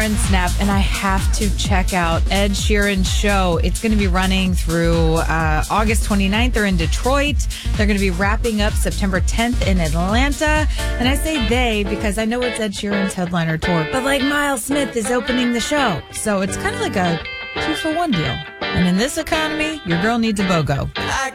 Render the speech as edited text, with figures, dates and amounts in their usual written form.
Sheeran snap, and I have to check out Ed Sheeran's show. It's going to be running through August 29th. They're in Detroit. They're going to be wrapping up September 10th in Atlanta. And I say they because I know it's Ed Sheeran's headliner tour, but like Miles Smith is opening the show. So it's kind of like a 2-for-1 deal. And in this economy, your girl needs a BOGO. I